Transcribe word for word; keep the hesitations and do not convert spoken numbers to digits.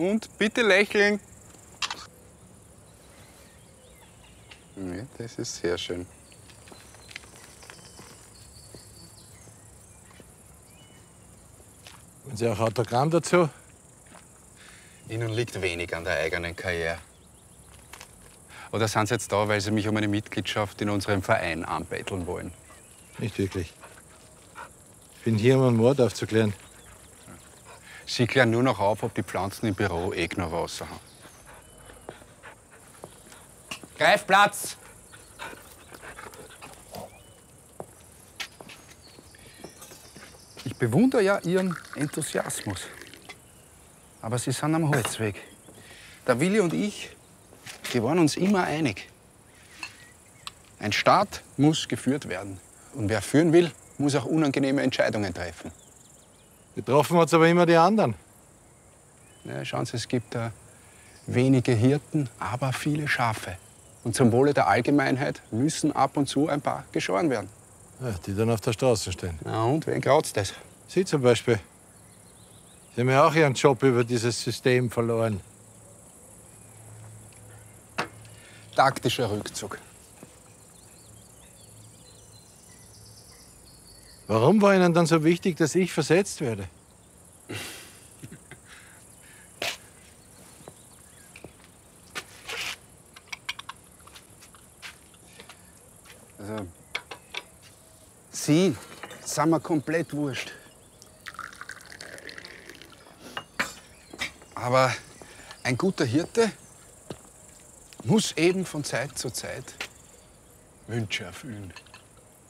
Und bitte lächeln. Ja, das ist sehr schön. Und Sie auch Autogramm dazu? Ihnen liegt wenig an der eigenen Karriere. Oder sind Sie jetzt da, weil Sie mich um eine Mitgliedschaft in unserem Verein anbetteln wollen? Nicht wirklich. Ich bin hier, um einen Mord aufzuklären. Sie klären nur noch auf, ob die Pflanzen im Büro eh genug Wasser haben. Greif Platz! Ich bewundere ja Ihren Enthusiasmus. Aber Sie sind am Holzweg. Der Willi und ich, wir waren uns immer einig. Ein Staat muss geführt werden. Und wer führen will, muss auch unangenehme Entscheidungen treffen. Getroffen hat's aber immer die anderen. Ja, schauen Sie, es gibt äh, wenige Hirten, aber viele Schafe. Und zum Wohle der Allgemeinheit müssen ab und zu ein paar geschoren werden. Ja, die dann auf der Straße stehen. Na und, wen graut's das? Sie zum Beispiel. Sie haben ja auch Ihren Job über dieses System verloren. Taktischer Rückzug. Warum war Ihnen dann so wichtig, dass ich versetzt werde? Also, Sie sind mir komplett wurscht. Aber ein guter Hirte muss eben von Zeit zu Zeit Wünsche erfüllen.